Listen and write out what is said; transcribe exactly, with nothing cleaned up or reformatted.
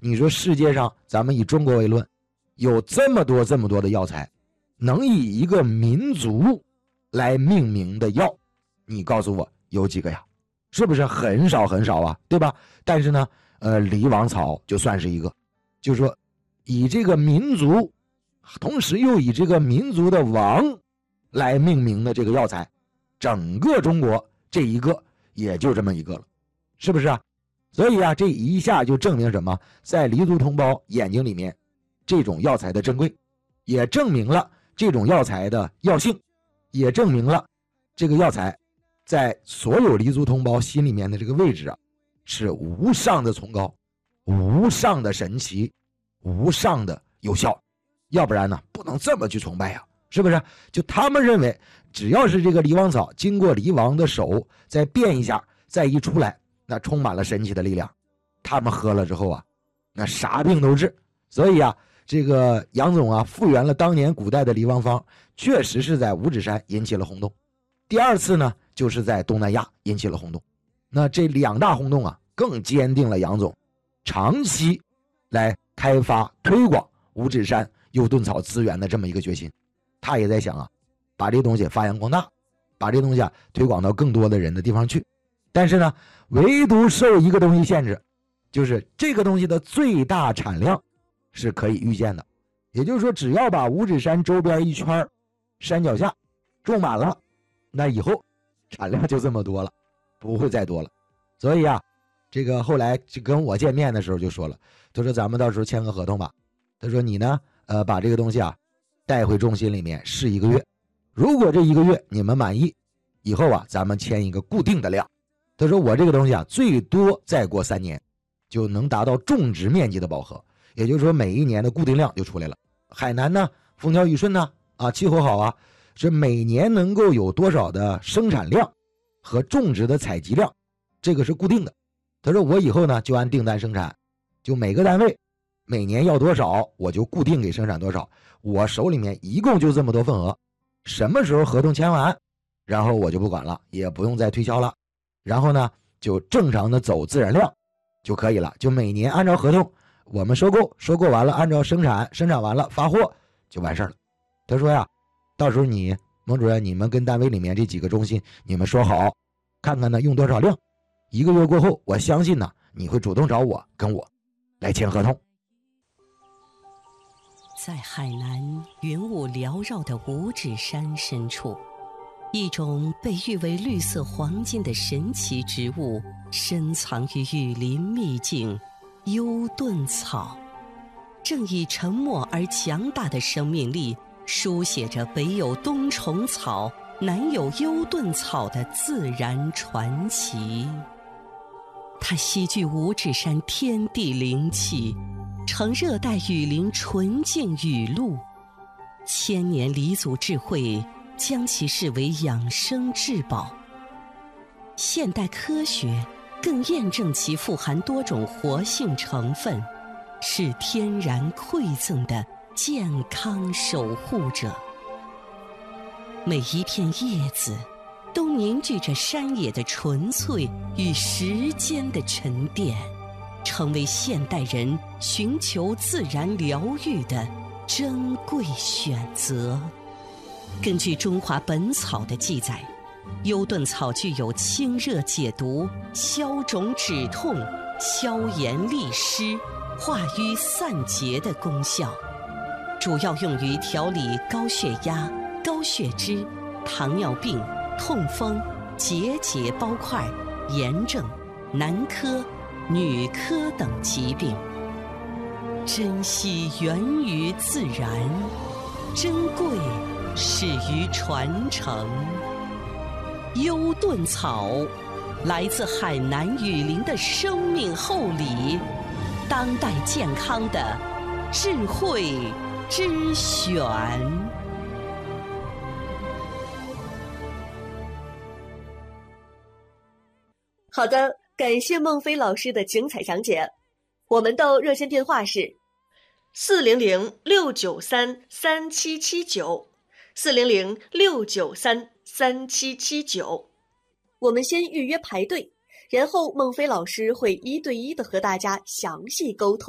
你说世界上咱们以中国为论，有这么多这么多的药材，能以一个民族来命名的药，你告诉我有几个呀？是不是很少很少啊，对吧？但是呢呃，梨王草就算是一个，就是说以这个民族，同时又以这个民族的王来命名的这个药材，整个中国这一个也就这么一个了，是不是啊？所以啊，这一下就证明什么？在黎族同胞眼睛里面，这种药材的珍贵，也证明了这种药材的药性，也证明了这个药材在所有黎族同胞心里面的这个位置啊，是无上的崇高，无上的神奇，无上的有效。要不然呢，不能这么去崇拜呀、啊，是不是？就他们认为，只要是这个梨王草经过梨王的手再变一下，再一出来，那充满了神奇的力量。他们喝了之后啊，那啥病都治。所以啊，这个杨总啊，复原了当年古代的梨王方，确实是在五指山引起了轰动。第二次呢，就是在东南亚引起了轰动。那这两大轰动啊，更坚定了杨总长期来开发推广五指山优盾草资源的这么一个决心。他也在想啊，把这东西发扬光大，把这东西啊推广到更多的人的地方去。但是呢，唯独受一个东西限制，就是这个东西的最大产量是可以预见的。也就是说，只要把五指山周边一圈山脚下种满了，那以后产量就这么多了，不会再多了。所以啊，这个后来就跟我见面的时候就说了，他说咱们到时候签个合同吧。他说你呢，呃，把这个东西啊带回中心里面试一个月，如果这一个月你们满意，以后啊咱们签一个固定的量。他说我这个东西啊，最多再过三年就能达到种植面积的饱和，也就是说每一年的固定量就出来了。海南呢，风调雨顺呢，啊，气候好啊，是每年能够有多少的生产量和种植的采集量，这个是固定的。他说我以后呢就按订单生产，就每个单位每年要多少，我就固定给生产多少，我手里面一共就这么多份额，什么时候合同签完，然后我就不管了，也不用再推销了，然后呢就正常的走自然量就可以了，就每年按照合同我们收购，收购完了按照生产，生产完了发货就完事儿了。他说呀，到时候你孟主任，你们跟单位里面这几个中心你们说好，看看呢用多少量，一个月过后我相信呢你会主动找我，跟我来签合同。 在海南云雾缭绕的五指山深处，一种被誉为绿色黄金的神奇植物深藏于雨林秘境优盾草，正以沉默而强大的生命力书写着北有冬虫草，南有优盾草的自然传奇。它吸聚五指山天地灵气，承热带雨林纯净雨露，千年黎族智慧将其视为养生至宝。现代科学更验证其富含多种活性成分，是天然馈赠的健康守护者。每一片叶子都凝聚着山野的纯粹与时间的沉淀，成为现代人寻求自然疗愈的珍贵选择。根据《中华本草》的记载，优盾草具有清热解毒、消肿止痛、消炎利湿、化瘀散结的功效，主要用于调理高血压、高血脂、糖尿病、痛风、结节包块、炎症、男科、女科等疾病。珍惜源于自然，珍贵始于传承。优盾草来自海南雨林的生命厚礼，当代健康的智慧之选。 好的，感谢孟非老师的精彩讲解。我们的热线电话是四零零六九三三七七九，四零零六九三三七七九。我们先预约排队，然后孟非老师会一对一的和大家详细沟通。